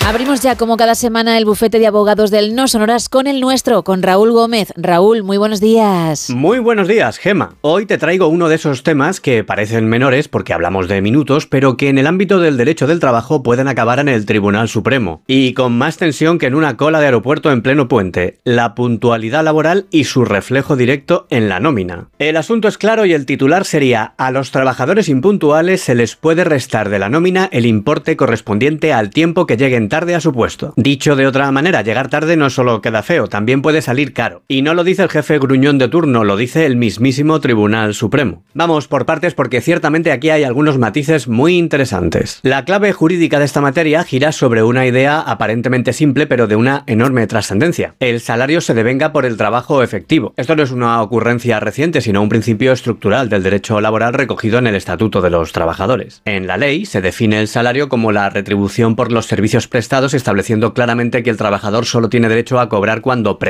Abrimos ya como cada semana el bufete de abogados del No Sonoras con el nuestro, con Raúl Gómez. Raúl, muy buenos días. Muy buenos días, Gema. Hoy te traigo uno de esos temas que parecen menores porque hablamos de minutos, pero que en el ámbito del derecho del trabajo pueden acabar en el Tribunal Supremo. Y con más tensión que en una cola de aeropuerto en pleno puente. La puntualidad laboral y su reflejo directo en la nómina. El asunto es claro y el titular sería: a los trabajadores impuntuales se les puede restar de la nómina el importe correspondiente al tiempo que lleguen tarde a su puesto. Dicho de otra manera, llegar tarde no solo queda feo, también puede salir caro. Y no lo dice el jefe gruñón de turno, lo dice el mismísimo Tribunal Supremo. Vamos por partes porque ciertamente aquí hay algunos matices muy interesantes. La clave jurídica de esta materia gira sobre una idea aparentemente simple pero de una enorme trascendencia. El salario se devenga por el trabajo efectivo. Esto no es una ocurrencia reciente, sino un principio estructural del derecho laboral recogido en el Estatuto de los Trabajadores. En la ley se define el salario como la retribución por los servicios prestados, estableciendo claramente que el trabajador solo tiene derecho a cobrar cuando